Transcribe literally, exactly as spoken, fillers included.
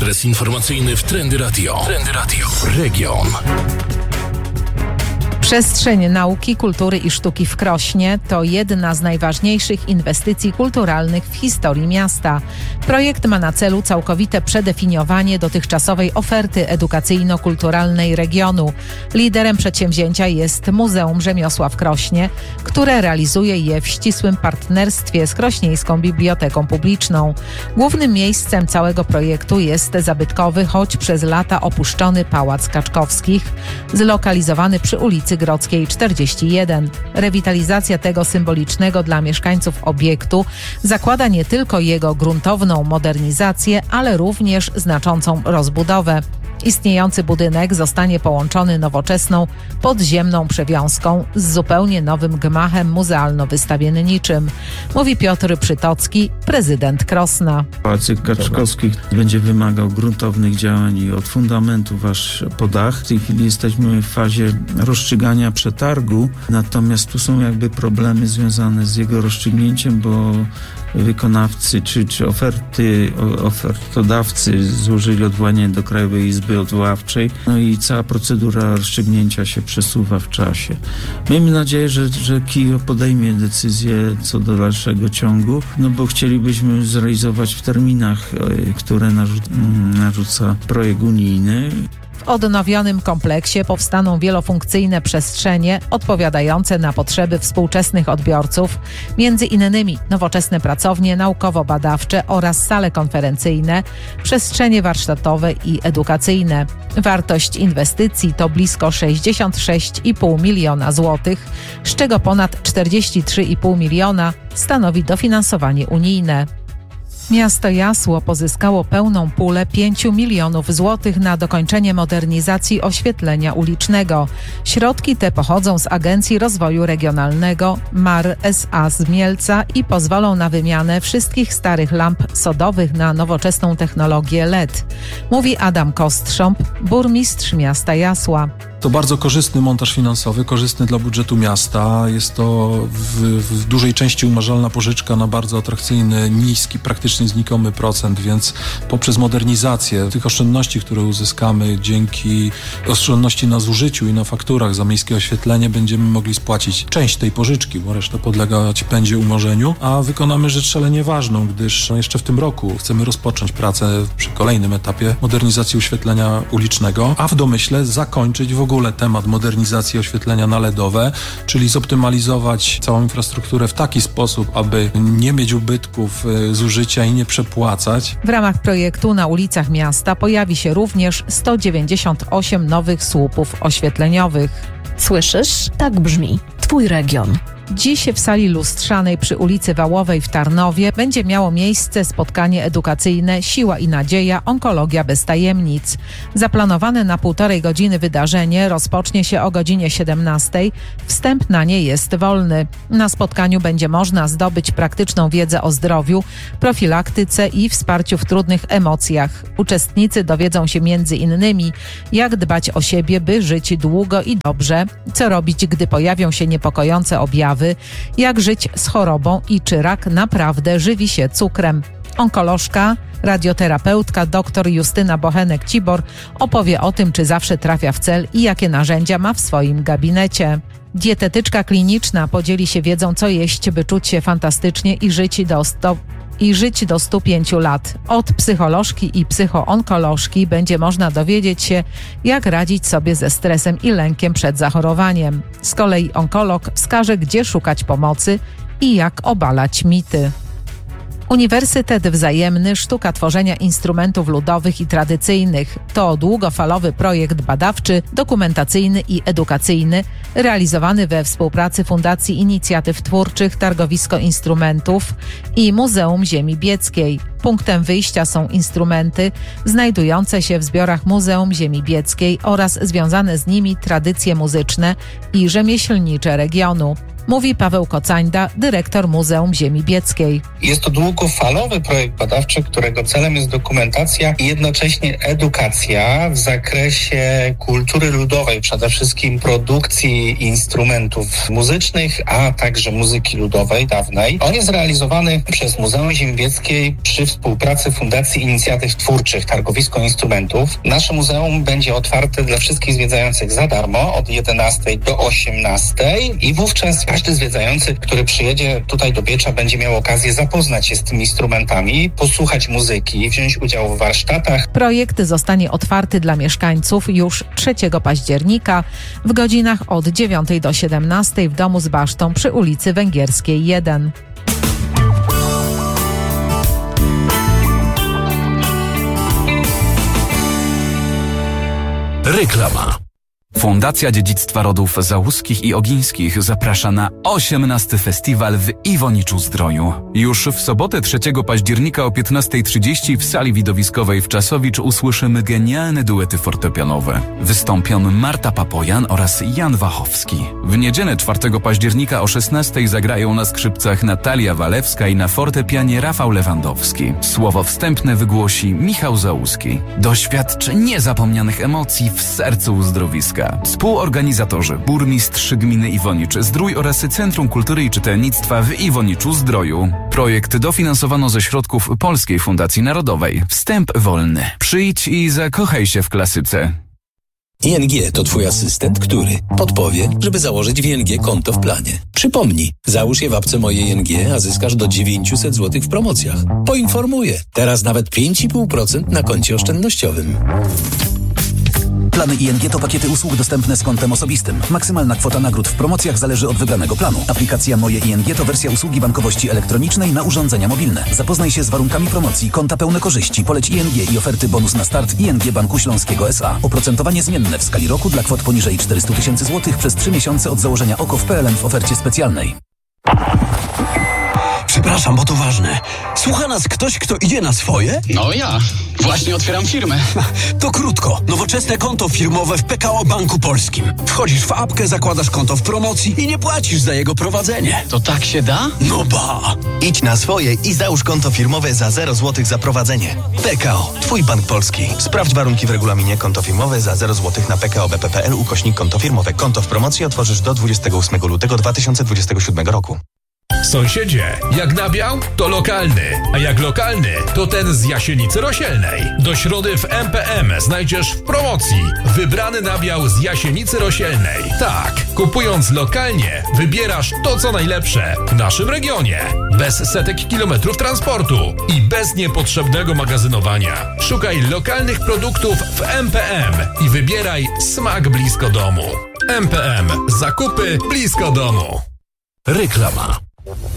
Ekspres informacyjny w Trendy Radio. Trendy Radio. Region. Przestrzeń nauki, kultury i sztuki w Krośnie to jedna z najważniejszych inwestycji kulturalnych w historii miasta. Projekt ma na celu całkowite przedefiniowanie dotychczasowej oferty edukacyjno-kulturalnej regionu. Liderem przedsięwzięcia jest Muzeum Rzemiosła w Krośnie, które realizuje je w ścisłym partnerstwie z Krośnieńską Biblioteką Publiczną. Głównym miejscem całego projektu jest zabytkowy, choć przez lata opuszczony Pałac Kaczkowskich, zlokalizowany przy ulicy Grodzkiej czterdzieści jeden. Rewitalizacja tego symbolicznego dla mieszkańców obiektu zakłada nie tylko jego gruntowną modernizację, ale również znaczącą rozbudowę. Istniejący budynek zostanie połączony nowoczesną, podziemną przewiązką z zupełnie nowym gmachem muzealno-wystawienniczym, mówi Piotr Przytocki, prezydent Krosna. Pałac Kaczkowskich będzie wymagał gruntownych działań i od fundamentów aż po dach. W tej chwili jesteśmy w fazie rozstrzygania przetargu, natomiast tu są jakby problemy związane z jego rozstrzygnięciem, bo wykonawcy czy, czy oferty, ofertodawcy złożyli odwołanie do Krajowej Izby Odwoławczej, no i cała procedura rozstrzygnięcia się przesuwa w czasie. Miejmy nadzieję, że, że Kijów podejmie decyzję co do dalszego ciągu, no bo chcielibyśmy zrealizować w terminach, które narzu- narzuca projekt unijny. W odnowionym kompleksie powstaną wielofunkcyjne przestrzenie odpowiadające na potrzeby współczesnych odbiorców, między innymi nowoczesne pracownie naukowo-badawcze oraz sale konferencyjne, przestrzenie warsztatowe i edukacyjne. Wartość inwestycji to blisko sześćdziesiąt sześć i pół miliona złotych, z czego ponad czterdzieści trzy i pół miliona stanowi dofinansowanie unijne. Miasto Jasło pozyskało pełną pulę pięć milionów złotych na dokończenie modernizacji oświetlenia ulicznego. Środki te pochodzą z Agencji Rozwoju Regionalnego M A R S A z Mielca i pozwolą na wymianę wszystkich starych lamp sodowych na nowoczesną technologię L E D, mówi Adam Kostrząb, burmistrz miasta Jasła. To bardzo korzystny montaż finansowy, korzystny dla budżetu miasta. Jest to w, w dużej części umarzalna pożyczka na bardzo atrakcyjny, niski, praktycznie znikomy procent, więc poprzez modernizację tych oszczędności, które uzyskamy dzięki oszczędności na zużyciu i na fakturach za miejskie oświetlenie, będziemy mogli spłacić część tej pożyczki, bo reszta podlegać będzie umorzeniu, a wykonamy rzecz szalenie ważną, gdyż jeszcze w tym roku chcemy rozpocząć pracę przy kolejnym etapie modernizacji oświetlenia ulicznego, a w domyśle zakończyć w ogóle temat modernizacji oświetlenia na L E D owe, czyli zoptymalizować całą infrastrukturę w taki sposób, aby nie mieć ubytków, zużycia i nie przepłacać. W ramach projektu na ulicach miasta pojawi się również sto dziewięćdziesiąt osiem nowych słupów oświetleniowych. Słyszysz? Tak brzmi Twój region. Dziś w sali lustrzanej przy ulicy Wałowej w Tarnowie będzie miało miejsce spotkanie edukacyjne Siła i Nadzieja – Onkologia bez tajemnic. Zaplanowane na półtorej godziny wydarzenie rozpocznie się o godzinie siedemnastej. Wstęp na nie jest wolny. Na spotkaniu będzie można zdobyć praktyczną wiedzę o zdrowiu, profilaktyce i wsparciu w trudnych emocjach. Uczestnicy dowiedzą się między innymi, jak dbać o siebie, by żyć długo i dobrze, co robić, gdy pojawią się niepokojące objawy, jak żyć z chorobą i czy rak naprawdę żywi się cukrem. Onkolożka, radioterapeutka dr Justyna Bochenek-Cibor opowie o tym, czy zawsze trafia w cel i jakie narzędzia ma w swoim gabinecie. Dietetyczka kliniczna podzieli się wiedzą, co jeść, by czuć się fantastycznie i żyć do sto i żyć do stu pięciu lat. Od psycholożki i psychoonkolożki będzie można dowiedzieć się, jak radzić sobie ze stresem i lękiem przed zachorowaniem. Z kolei onkolog wskaże, gdzie szukać pomocy i jak obalać mity. Uniwersytet Wzajemny – Sztuka tworzenia instrumentów ludowych i tradycyjnych to długofalowy projekt badawczy, dokumentacyjny i edukacyjny realizowany we współpracy Fundacji Inicjatyw Twórczych Targowisko Instrumentów i Muzeum Ziemi Bieckiej. Punktem wyjścia są instrumenty znajdujące się w zbiorach Muzeum Ziemi Bieckiej oraz związane z nimi tradycje muzyczne i rzemieślnicze regionu. mówi Paweł Kocańda, dyrektor Muzeum Ziemi Bieckiej. Jest to długofalowy projekt badawczy, którego celem jest dokumentacja i jednocześnie edukacja w zakresie kultury ludowej, przede wszystkim produkcji instrumentów muzycznych, a także muzyki ludowej dawnej. On jest realizowany przez Muzeum Ziemi Bieckiej przy współpracy Fundacji Inicjatyw Twórczych Targowisko Instrumentów. Nasze muzeum będzie otwarte dla wszystkich zwiedzających za darmo od jedenastej do osiemnastej i wówczas każdy zwiedzający, który przyjedzie tutaj do Biecza, będzie miał okazję zapoznać się z tymi instrumentami, posłuchać muzyki, wziąć udział w warsztatach. Projekt zostanie otwarty dla mieszkańców już trzeciego października w godzinach od dziewiątej do siedemnastej w domu z basztą przy ulicy Węgierskiej jeden. Reklama. Fundacja Dziedzictwa Rodów Załuskich i Ogińskich zaprasza na osiemnasty festiwal w Iwoniczu-Zdroju. Już w sobotę trzeciego października o piętnastej trzydzieści w sali widowiskowej w Czasowicz usłyszymy genialne duety fortepianowe. Wystąpią Marta Papojan oraz Jan Wachowski. W niedzielę czwartego października o szesnastej zagrają na skrzypcach Natalia Walewska i na fortepianie Rafał Lewandowski. Słowo wstępne wygłosi Michał Załuski. Doświadcz niezapomnianych emocji w sercu uzdrowiska. Współorganizatorzy burmistrz gminy Iwonicz Zdrój oraz Centrum Kultury i Czytelnictwa w Iwoniczu-Zdroju. Projekt dofinansowano ze środków Polskiej Fundacji Narodowej. Wstęp wolny. Przyjdź i zakochaj się w klasyce. I N G to twój asystent, który podpowie, żeby założyć w I N G konto w planie. Przypomnij, załóż je w apce Moje I N G, a zyskasz do dziewięćset złotych w promocjach. Poinformuję, teraz nawet pięć i pół procent na koncie oszczędnościowym. Plany I N G to pakiety usług dostępne z kontem osobistym. Maksymalna kwota nagród w promocjach zależy od wybranego planu. Aplikacja Moje I N G to wersja usługi bankowości elektronicznej na urządzenia mobilne. Zapoznaj się z warunkami promocji, konta pełne korzyści, poleć I N G i oferty bonus na start I N G Banku Śląskiego S A. Oprocentowanie zmienne w skali roku dla kwot poniżej czterysta tysięcy złotych przez trzy miesiące od założenia O K O w P L N w ofercie specjalnej. Przepraszam, bo to ważne. Słucha nas ktoś, kto idzie na swoje? No ja. Właśnie otwieram firmę. To krótko. Nowoczesne konto firmowe w P K O Banku Polskim. Wchodzisz w apkę, zakładasz konto w promocji i nie płacisz za jego prowadzenie. To tak się da? No ba! Idź na swoje i załóż konto firmowe za zero złotych za prowadzenie. P K O. Twój bank polski. Sprawdź warunki w regulaminie. Konto firmowe za zero złotych na pkobp.pl ukośnik konto firmowe. Konto w promocji otworzysz do dwudziestego ósmego lutego dwa tysiące dwudziestego siódmego roku. Sąsiedzie, jak nabiał, to lokalny, a jak lokalny, to ten z Jasienicy Rosielnej. Do środy w M P M znajdziesz w promocji wybrany nabiał z Jasienicy Rosielnej. Tak, kupując lokalnie, wybierasz to, co najlepsze w naszym regionie. Bez setek kilometrów transportu i bez niepotrzebnego magazynowania. Szukaj lokalnych produktów w M P M i wybieraj smak blisko domu. M P M. Zakupy blisko domu. Reklama.